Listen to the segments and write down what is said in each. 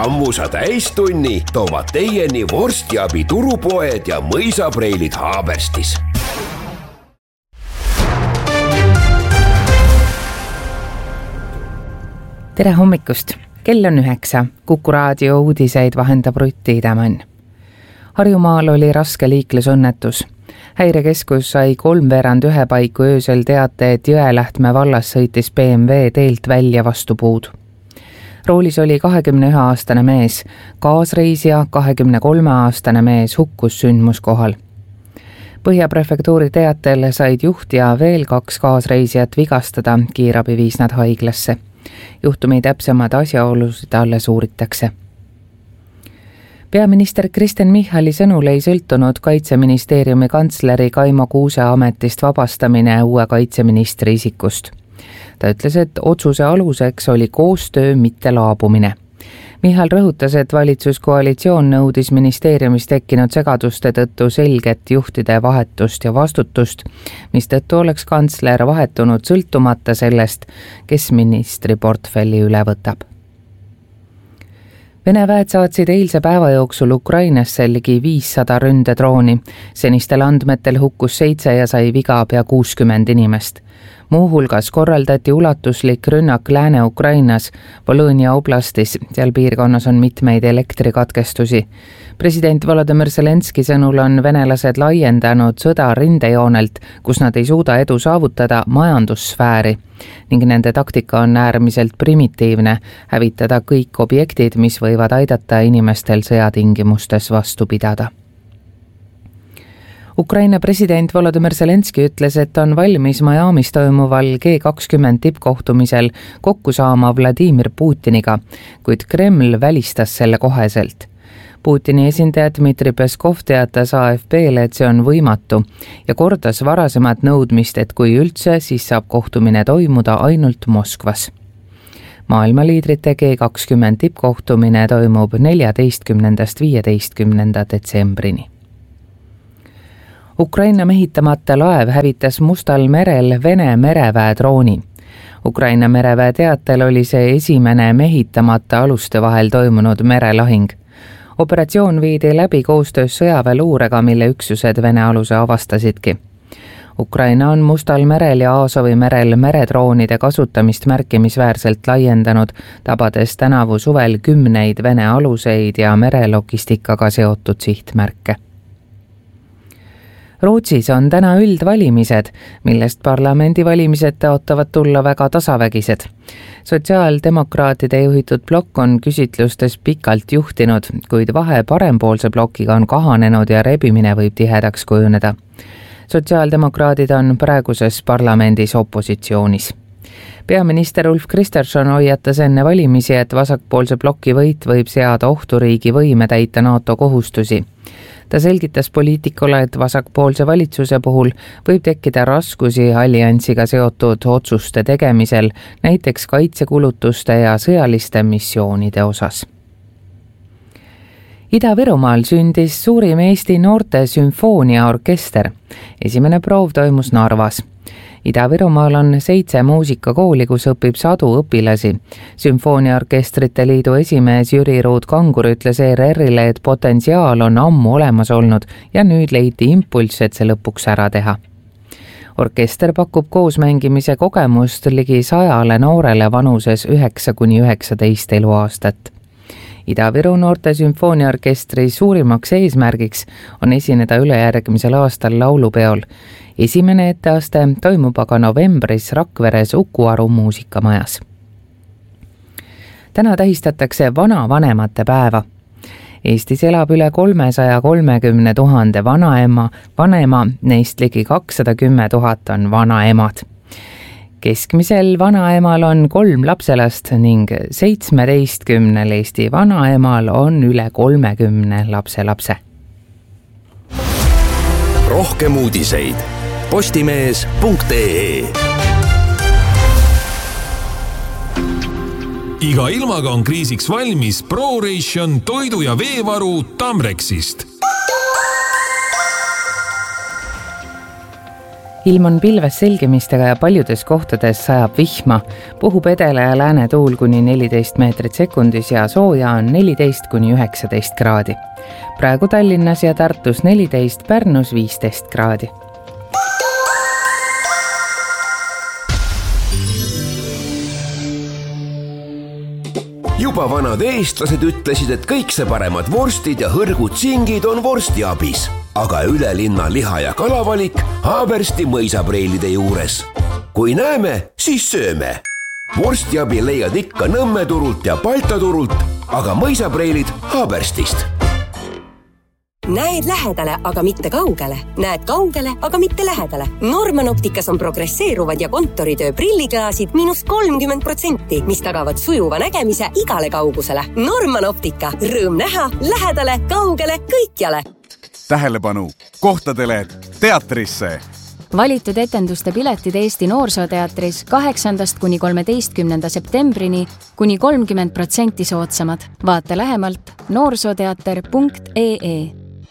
Kammusa täistunni toovad teieni vorstiabi turupoed ja mõisapreilid Haaberstis. Tere hommikust! Kell on 9. Kuku raadio uudiseid vahendab Rutti Idamann. Harjumaal oli raske liiklusõnnetus. Häirekeskus sai 3:15 paiku öösel teate, et Jõelähtme vallas sõitis BMW teelt välja vastu puud. Roolis oli 21-aastane mees, kaasreisija 23-aastane mees hukkus sündmuskohal. Põhjaprefektuuri teatel said juht ja veel 2 kaasreisijat vigastada, kiirabi viis nad haiglasse. Juhtumi täpsemad asjaolusid alles uuritakse. Peaminister Kristen Michali sõnul ei sõltunud Kaitseministeeriumi kantsleri Kaimo Kuuse ametist vabastamine uue kaitseministri isikust. Ta ütles, et otsuse aluseks oli koostöö, mitte laabumine. Michal rõhutas, et valitsuskoalitsioon nõudis ministeeriumis tekkinud segaduste tõttu selget juhtide vahetust ja vastutust, mistõttu oleks kantsler vahetunud sõltumata sellest, kes ministri portfelli üle võtab. Vene väed saatsid eilse päeva jooksul Ukrainasse ligi 500 ründedrooni. Senistel andmetel hukkus 7 ja sai viga pea 60 inimest. Muuhulgas korraldati ulatuslik rünnak Lääne-Ukrainas, Volõnia oblastis, seal piirkonnas on mitmeid elektrikatkestusi. President Volodymyr Zelenski sõnul on venelased laiendanud sõda rindejoonelt, kus nad ei suuda edu saavutada, majandussfääri ning nende taktika on äärmiselt primitiivne, hävitada kõik objektid, mis võivad aidata inimestel sõjatingimustes vastu pidada. Ukraina president Volodymyr Zelenski ütles, et on valmis Miamis toimuval G20 tippkohtumisel kokku saama Vladimir Putiniga, kuid Kreml välistas selle koheselt. Putini esindaja Dmitri Peskov teatas AFP-le, et see on võimatu ja kordas varasemat nõudmist, et kui üldse, siis saab kohtumine toimuda ainult Moskvas. Maailmaliidrite G20 tippkohtumine toimub 14.–15. detsembrini. Ukraina mehitamata laev hävitas Mustal merel Vene mereväe drooni. Ukraina mereväe teatel oli see esimene mehitamata aluste vahel toimunud merelahing. Operatsioon viidi läbi koostöös sõjaväeluurega, mille üksused Vene aluse avastasidki. Ukraina on Mustal merel ja Aasovi merel meredroonide kasutamist märkimisväärselt laiendanud, tabades tänavu suvel 10 Vene aluseid ja merelogistikaga seotud sihtmärke. Rootsis on täna üldvalimised, millest parlamendivalimised tõotavad tulla väga tasavägised. Sotsiaaldemokraatide juhitud blokk on küsitlustes pikalt juhtinud, kuid vahe parempoolse blokiga on kahanenud ja rebimine võib tihedaks kujuneda. Sotsiaaldemokraadid on praeguses parlamendis opositsioonis. Peaminister Ulf Kristersson hoiatas enne valimisi, et vasakpoolse bloki võit võib seada ohtu riigi võime täita NATO kohustusi. Ta selgitas poliitikule, et vasakpoolse valitsuse puhul võib tekkida raskusi alliansiga seotud otsuste tegemisel, näiteks kaitsekulutuste ja sõjaliste missioonide osas. Ida-Virumaal sündis suurim Eesti noorte sümfooniaorkester. Esimene proov toimus Narvas. Ida-Virumaal on 7 muusikakooli, kus õpib 100 õpilasi. Sümfooniaorkestrite liidu esimees Jüri Ruud-Kangur ütles ERR-ile, et potentsiaal on ammu olemas olnud ja nüüd leiti impulss, et see lõpuks ära teha. Orkester pakub koosmängimise kogemust ligi 100 noorele vanuses 9–19 eluaastat. Ida-Viru noorte sümfooniaorkestri suurimaks eesmärgiks on esineda ülejärgmisel aastal laulupeol. Esimene etteaste toimub aga novembris Rakveres Uku Aru muusikamajas. Täna tähistatakse vanavanemate päeva. Eestis elab üle 330 000 vanema, neist ligi 210 000 on vanaemad. Keskmisel vanaemal on 3 lapselast ning 17 Eesti vanaemal on üle 30 lapselapse. Rohkem uudiseid postimees.ee. Iga ilmaga on kriisiks valmis ProRation toidu- ja veevaru Tamrexist. ilm on pilves selgimistega ja paljudes kohtades sajab vihma. Puhub edele ja lääne tuul kuni 14 meetrit sekundis ja sooja on 14 kuni 19 kraadi. Praegu Tallinnas ja Tartus 14, Pärnus 15 kraadi. Juba vanad eestlased ütlesid, et kõik see paremad vorstid ja hõrgud singid on vorstiabis, aga üle linna liha- ja kalavalik Haabersti mõisapreilide juures. Kui näeme, siis sööme. Vorstiabi leiad ikka Nõmme turult ja Balta turult, aga mõisapreilid Haaberstist. Näed lähedale, aga mitte kaugele. Näed kaugele, aga mitte lähedale. Norman Opticas on progresseeruvad ja kontoritöö prilliklaasid -30%, mis tagavad sujuva nägemise igale kaugusele. Norman Optica. Rõõm näha, lähedale, kaugele, kõikjale. Tähelepanu! Kohtadele teatrisse! Valitud etenduste piletid Eesti Noorsooteatris 8. kuni 13. septembrini kuni 30% soodsamad. Vaata lähemalt noorsooteater.ee.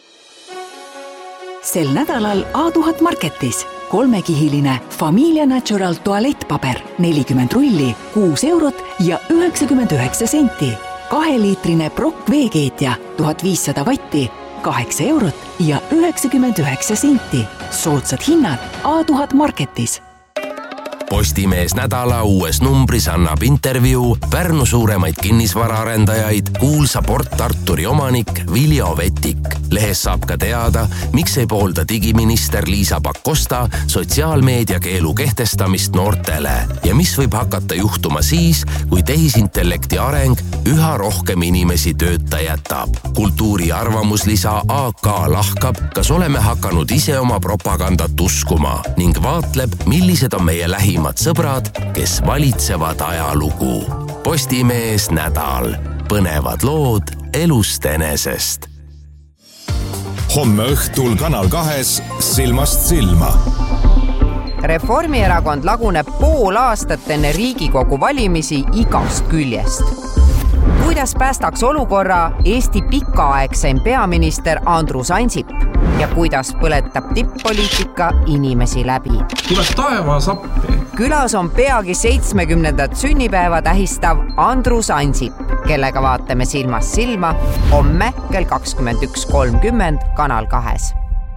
Sel nädalal A1000 Marketis 3-kihiline Familia Natural tualettpaber 40 rulli, 6 eurot ja 99 senti. 2-liitrine Brock veekeetja 1500 vatti, 8 eurot ja 99 senti. Soodsad hinnad A1000 Marketis. Postimees nädala uues numbris annab intervjuu Pärnu suuremaid kinnisvaraarendajaid kuulsa Port Arturi omanik Viljo Vetik. Lehes saab ka teada, miks ei poolda digiminister Liisa Pakosta sotsiaalmeedia keelu kehtestamist noortele ja mis võib hakata juhtuma siis, kui tehisintellekti areng üha rohkem inimesi tööta jätab. Kultuuri arvamuslisa AK lahkab, kas oleme hakanud ise oma propagandat uskuma ning vaatleb, millised on meie lähimad sõbrad, kes valitsevad ajalugu. Postimees nädal. Põnevad lood elust enesest. Homme õhtul Kanal 2 Silmast silma. Reformierakond laguneb pool aastat enne Riigikogu valimisi igast küljest. Kuidas päästaks olukorra Eesti pikaaegseim peaminister Andrus Ansip ja kuidas põletab tipp-poliitika inimesi läbi? Tuleb taevas appi. Külas on peagi 70. sünnipäeva tähistav Andrus Ansip, kellega vaatame silmast silma homme kell 21.30 Kanal 2.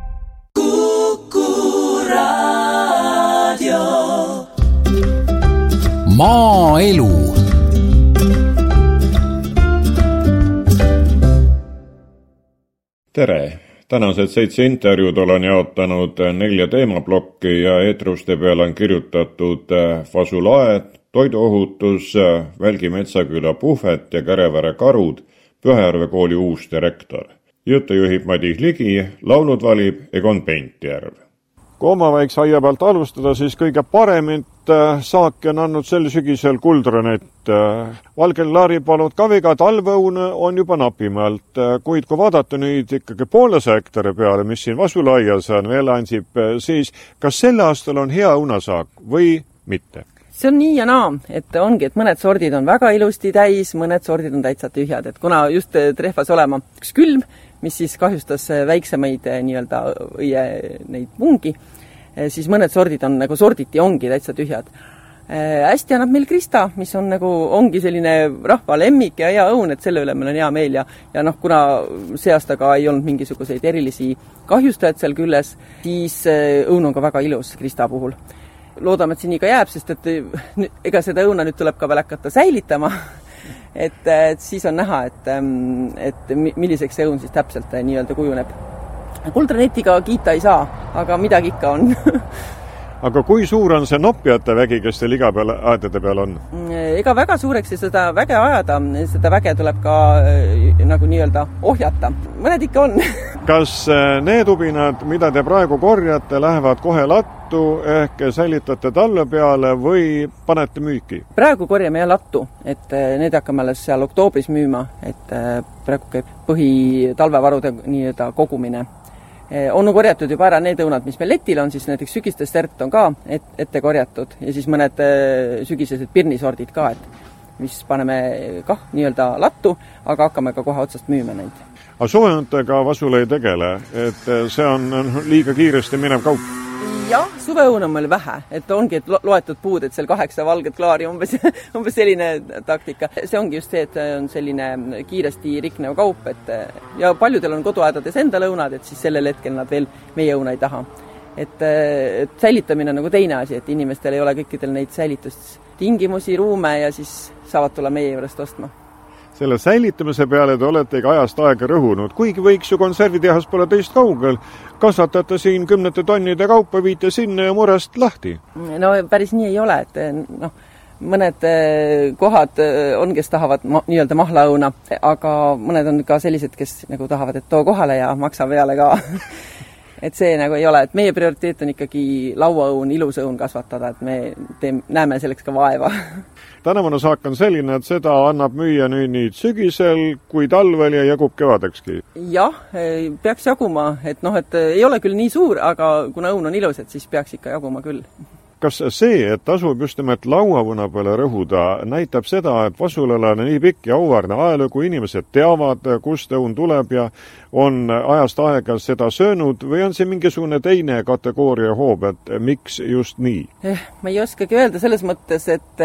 Kuku Raadio. Maaelu. Tere! Tänased 7 intervjuud olen jaotanud 4 teemablokki ja eetruste peal on kirjutatud fasulaed, toiduohutus, Välgi Metsaküla puhvet ja Kärevere karud, Pühajärve kooli uus direktor. Jutte juhib Madis Ligi, laulud valib Egon Pentjärv. Kui oma väikse aia pealt alustada, siis kõige paremint saaki on andnud sel sügisel kuldranett. Valgel laaripalud ka viga talveõun on juba napimäelt, kuid kui vaadata nüüd ikkagi 1,5 hektari peale, mis siin Vasulaias on veel Ansip, siis kas sel aastal on hea õunasaak või mitte? See on nii ja naa, et ongi, et mõned sordid on väga ilusti täis, mõned sordid on täitsa tühjad, et kuna just trehvas olema üks külm, mis siis kahjustas väiksemaid nii-öelda õie neid mungi, siis mõned sordid on nagu sorditi ongi täitsa tühjad. Hästi annab meil Krista, mis on nagu ongi selline rahva lemmik ja hea õun, et selle üle meil on hea meel ja noh, kuna see aasta ka ei olnud mingisuguseid erilisi kahjustajad seal külles, siis õun on ka väga ilus Krista puhul. Loodame, et see nii ka jääb, sest et ega seda õuna nüüd tuleb ka veel hakata säilitama. Et siis on näha, et milliseks see õun siis täpselt nii-öelda kujuneb. Kuldranetiga kiita ei saa, aga midagi ikka on. Aga kui suur on see nopjate vägi, kes teil iga peal aedade peal on? Ega väga suureks ja seda väge ajada, seda väge tuleb ka nagu nii-öelda ohjata. Mõned ikka on. Kas need ubinad, mida te praegu korjate, lähevad kohe lattu ehk säilitate talve peale või panete müüki? Praegu korjame ja lattu, et need hakkame alles seal oktoobris müüma, et praegu käib põhitalvevarude nii-öelda kogumine. On korjatud juba ära need õunad, mis meil letil on, siis näiteks sügistest sert on ka ette korjatud ja siis mõned sügisesed pirnisordid ka, et mis paneme kah nii-öelda lattu, aga hakkame ka kohe otsast müüma neid. Aga soojantega Vasul ei tegele, et see on liiga kiiresti minev kaup? Jah, suveõun on meil vähe, et ongi et loetud puud, et seal 8 valget klaari umbes selline taktika. See ongi just see, et on selline kiiresti riknev kaup, et ja paljudel on koduaedades enda lõunad, et siis sellel hetkel nad veel meie õuna ei taha. Et säilitamine on nagu teine asi, et inimestel ei ole kõikidel neid säilitustingimusi, ruume ja siis saavad tulla meie juurest ostma. Selle säilitamise peale te olete ka ajast aega rõhunud, kuigi võiks ju konservitehas pole teist kaugel, kasvatate siin 10 tonnide kaupa, viite sinna ja murest lahti. No päris nii ei ole, et mõned kohad on, kes tahavad nii-öelda mahlaõuna, aga mõned on ka sellised, kes nagu tahavad, et too kohale ja maksa peale ka. Et see nagu ei ole, et meie prioriteet on ikkagi lauaõun, ilus õun kasvatada, et me näeme selleks ka vaeva. Tänavune saak on selline, et seda annab müüa nii sügisel kui talvel ja jagub kevadekski. Jah, peaks jaguma, et ei ole küll nii suur, aga kuna õun on ilus, et siis peaks ikka jaguma küll. Kas see, et tasub just nimelt lauavõna peale rõhuda, näitab seda, et Vasulal on nii pikk ja auväärne ajalugu, inimesed teavad, kust õun tuleb ja on ajast aega seda söönud või on see mingisugune teine kategooria hoob, et miks just nii? Ma ei oskagi öelda selles mõttes, et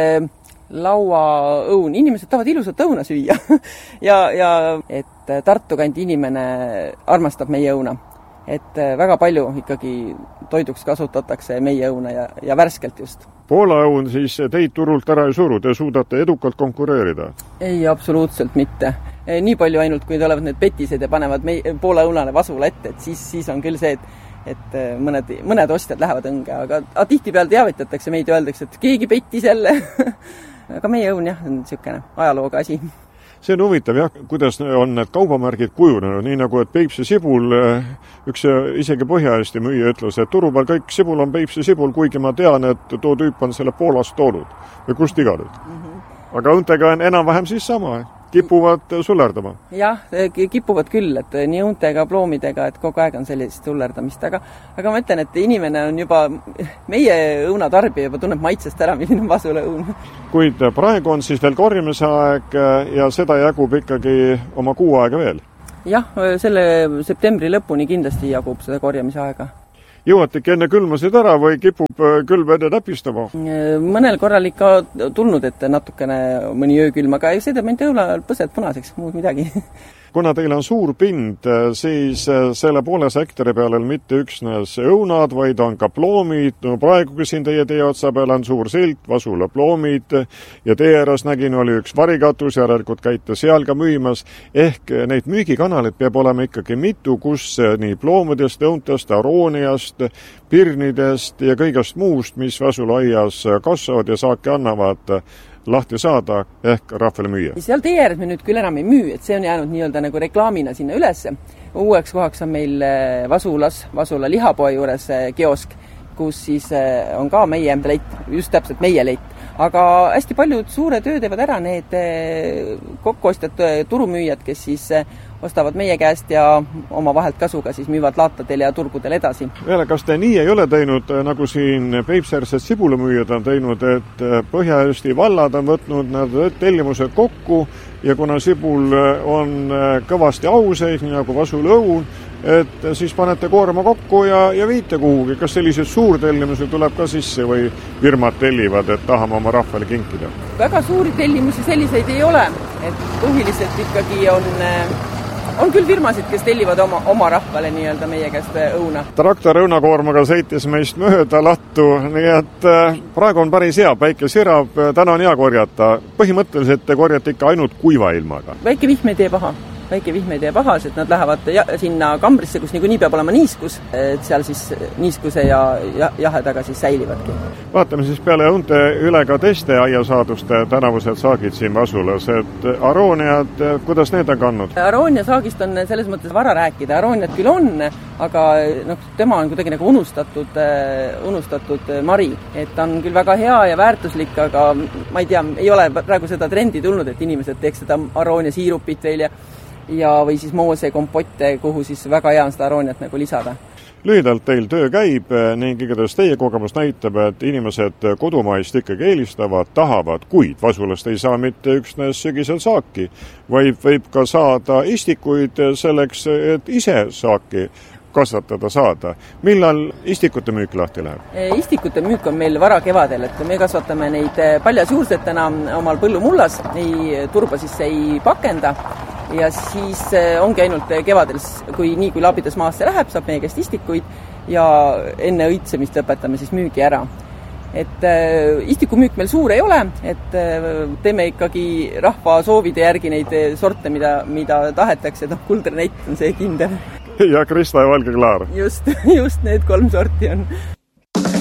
lauaõun, inimesed tahavad ilusat õuna süüa ja et Tartu kandi inimene armastab meie õuna. Et väga palju ikkagi toiduks kasutatakse meie õuna ja värskelt just. Poola õun siis teid turult ära ei suru, te suudate edukalt konkureerida? Ei, absoluutselt mitte. Nii palju ainult, kui tulevad need petised ja panevad Poola õunale Vasula ette, et siis on küll see, et mõned ostjad lähevad õnge, aga tihtipeal teavitatakse meid ja öeldakse, et keegi pettis jälle. Aga meie õun jah, on niisugune ajalooga asi. See on huvitav, jah, kuidas on need kaubamärgid kujunenud, nii nagu, et Peipsi sibul, üks isegi Põhja-Eesti müüja ütles, et turu peal kõik sibul on Peipsi sibul, kuigi ma tean, et too tüüp on selle Poolast toonud või kust iganes. Aga õuntega on enam-vähem siis sama, kipuvad sullerdama. Jah, kipuvad küll, et nii õuntega, ploomidega, et kogu aeg on sellist sullerdamist, aga ma ütlen, et inimene on juba, meie õunatarbija juba tunneb maitsest ära, milline on Vasula õun. Kuid praegu on siis veel korjamise aeg ja seda jagub ikkagi oma kuu aega veel? Jah, selle septembri lõpuni kindlasti jagub seda korjamise aega. Jõuategi enne külmasid ära või kipub külm enne täpistama? Mõnel korral ikka tulnud, et natukene mõni öökülm, aga see teeb mind õunal põsed punaseks, muud midagi. Kuna teil on suur pind, siis selle 0,5 hektari peal on mitte üksnes õunad, vaid on ka ploomid. No praegugi siin teie otsa peal on suur silt, Vasula ploomid ja tee ääres nägin, oli üks varikatus, järelikult käite seal ka müümas. Ehk neid müügikanaleid peab olema ikkagi mitu, kus nii ploomidest, õuntest, arooniast, pirnidest ja kõigest muust, mis Vasula aias kasvavad ja saaki annavad, lahti saada ehk rahvale müüa. Seal tee ääres me nüüd küll enam ei müü, et see on jäänud nii-öelda nagu reklaamina sinna ülesse. Uueks kohaks on meil Vasulas, Vasula lihapoe juures kiosk, kus siis on ka meie leit, just täpselt meie leit. Aga hästi paljud suure töö teevad ära need kokkuostjad turumüüjad, kes siis ostavad meie käest ja oma vahelt kasuga siis müüvad laatadel ja turgudel edasi. Veele, kas te nii ei ole teinud, nagu siin Peipsi-äärsed sibulamüüjad on teinud, et Põhja-Eesti vallad on võtnud need tellimused kokku ja kuna sibul on kõvasti auseid, nii nagu Vasula õun, et siis panete koorma kokku ja viite kuhugi. Kas sellised suurtellimusi tuleb ka sisse või firmad tellivad, et tahame oma rahvale kinkida? Väga suuri tellimusi selliseid ei ole, et põhiliselt ikkagi on küll firmasid, kes tellivad oma rahvale nii-öelda meie käest õuna. Traktor õunakoormaga sõitis meist mööda lattu, nii et praegu on päris hea, päike sirab, täna on hea korjata. Põhimõtteliselt te korjate ikka ainult kuiva ilmaga. Väike vihm ei tee paha. Väike vihm ei tee paha, et nad lähevad sinna kambrisse, kus niikuinii peab olema niiskus, et seal siis niiskuse ja jahedaga siis säilivadki. Vaatame siis peale õunte üle ka teiste aiasaaduste tänavused saagid siin Vasulas, et arooniad, kuidas need on kannud? Aroonia saagist on selles mõttes vara rääkida, arooniad küll on, aga tema on kuidagi nagu unustatud mari, et on küll väga hea ja väärtuslik, aga ma ei tea, ei ole praegu seda trendi tulnud, et inimesed teeks seda aroonia siirupit veel ja või siis moose kompotte, kuhu siis väga hea on seda arooniat nagu lisada. Lühidalt teil töö käib ning igatahes teie kogemus näitab, et inimesed kodumaist ikkagi eelistavad, tahavad, kuid Vasulast ei saa mitte üksnes sügisel saaki, vaid võib ka saada istikuid selleks, et ise saaki kasvatada saada. Millal istikute müük lahti läheb? Istikute müük on meil varakevadel, et me kasvatame neid paljasjuursetena omal põllumullas, turba sisse ei pakenda ja siis ongi ainult kevadel, kui labidas maasse läheb, saab meie käest istikuid ja enne õitsemist lõpetame siis müügi ära. Et istikumüük meil suur ei ole, et teeme ikkagi rahva soovide järgi neid sorte, mida tahetakse, kuldrenett on see kindel. Ja Krista ja Valge Klaar. Just need 3 sorti on.